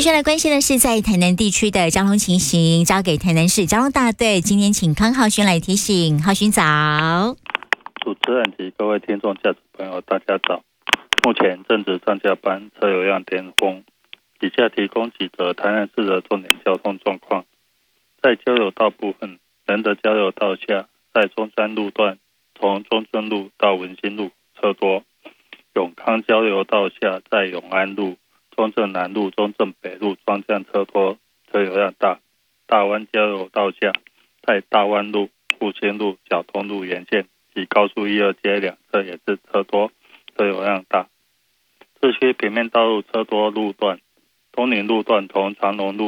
续来关心的是在台南地区的交通情形，交给台南市交通大队。今天请康浩勋来提醒。浩勋早。 主持人及各位听众、驾驶朋友，大家早。目前正值上下班，车流量巅峰。以下提供几则台南市的重点交通状况。在交流道部分，仁德交流道下，在中山路段从中正路到文心路车多；永康交流道下，在永安路、中正南路、中正北路双向车多，车流量大。大湾交流道下，在大湾路、复兴路、小东路沿线及高速1、2街两侧也是车多，车流量大。市区平面道路车多路段，东宁路段从长隆路